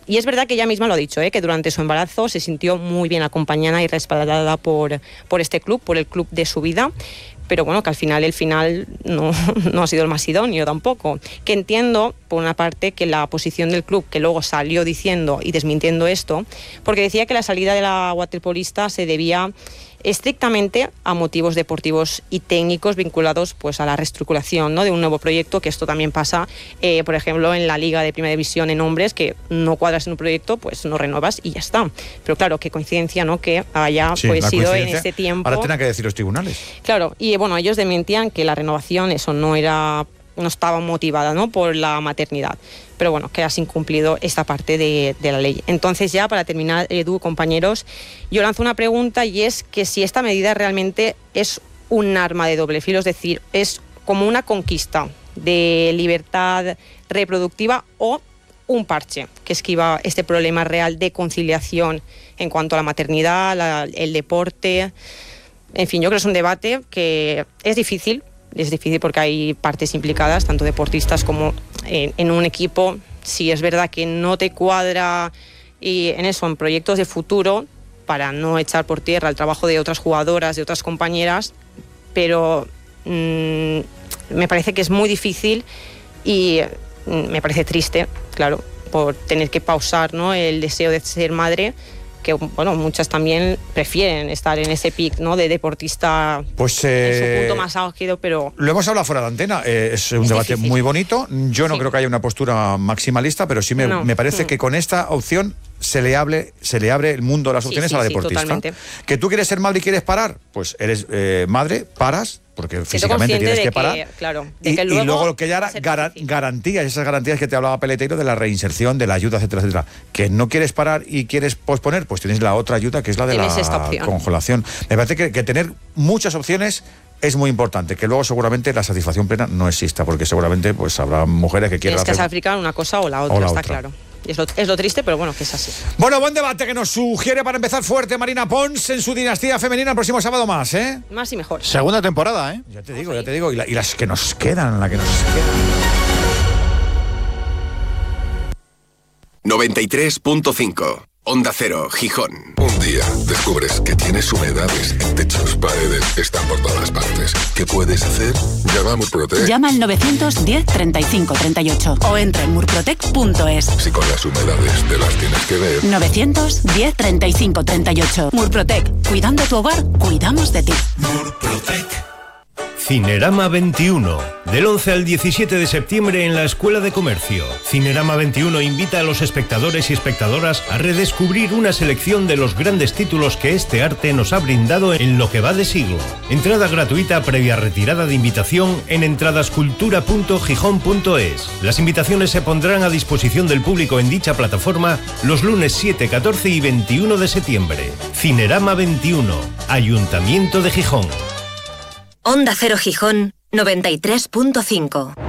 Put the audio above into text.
Y es verdad que ella misma lo ha dicho, que durante su embarazo se sintió muy bien acompañada y respaldada por este club, por el club de su vida. Pero bueno, que al final el final no ha sido el más idóneo tampoco. Que entiendo, por una parte, que la posición del club, que luego salió diciendo y desmintiendo esto, porque decía que la salida de la waterpolista se debía estrictamente a motivos deportivos y técnicos vinculados pues a la reestructuración, ¿no?, de un nuevo proyecto, que esto también pasa, por ejemplo, en la Liga de Primera División en hombres, que no cuadras en un proyecto, pues no renovas y ya está. Pero claro, qué coincidencia, ¿no?, que haya pues sido en ese tiempo. Ahora tendrán que decir los tribunales. Claro, y bueno, ellos desmentían que la renovación, eso no estaba motivada, ¿no?, por la maternidad. Pero bueno, que has incumplido esta parte de la ley. Entonces, ya para terminar, Edu, compañeros, yo lanzo una pregunta, y es que si esta medida realmente es un arma de doble filo, es decir, es como una conquista de libertad reproductiva o un parche que esquiva este problema real de conciliación en cuanto a la maternidad, el deporte. En fin, yo creo que es un debate que es difícil porque hay partes implicadas, tanto deportistas como en un equipo. Si es verdad que no te cuadra, y en proyectos de futuro, para no echar por tierra el trabajo de otras jugadoras, de otras compañeras, pero me parece que es muy difícil y me parece triste, claro, por tener que pausar, ¿no?, el deseo de ser madre, que bueno, muchas también prefieren estar en ese pic, ¿no?, de deportista, pues, en su punto más álgido, pero... Lo hemos hablado fuera de antena, es un debate difícil, muy bonito. Yo no creo que haya una postura maximalista, pero sí me parece que con esta opción se le abre el mundo de las opciones a la deportista. Totalmente. ¿Que tú quieres ser madre y quieres parar? Pues eres madre, paras, porque físicamente tienes que parar. Claro, y luego lo que ya era garantías, esas garantías que te hablaba Peleteiro, de la reinserción, de la ayuda, etcétera, etcétera. Que no quieres parar y quieres posponer, pues tienes la otra ayuda, que es la de la congelación. Me parece que tener muchas opciones es muy importante, que luego seguramente la satisfacción plena no exista, porque seguramente pues habrá mujeres que quieran hacer... Tienes que sacrificar una cosa o la otra, claro. Es lo triste, pero bueno, que es así. Bueno, buen debate que nos sugiere para empezar fuerte Marina Pons en su Dinastía Femenina el próximo sábado más, ¿eh? Más y mejor. Segunda temporada, ¿eh? Ya te digo. Y las que nos quedan, 93.5 Onda Cero, Gijón. Un día descubres que tienes humedades en techos, paredes, están por todas partes. ¿Qué puedes hacer? Llama a Murprotec. Llama al 910 35 38 o entra en murprotec.es. Si con las humedades te las tienes que ver. 910 35 38. Murprotec. Cuidando tu hogar, cuidamos de ti. Murprotec. Cinerama 21, del 11 al 17 de septiembre en la Escuela de Comercio. Cinerama 21 invita a los espectadores y espectadoras a redescubrir una selección de los grandes títulos que este arte nos ha brindado en lo que va de siglo. Entrada gratuita previa retirada de invitación en entradascultura.gijón.es. Las invitaciones se pondrán a disposición del público en dicha plataforma los lunes 7, 14 y 21 de septiembre. Cinerama 21, Ayuntamiento de Gijón. Onda Cero Gijón 93.5.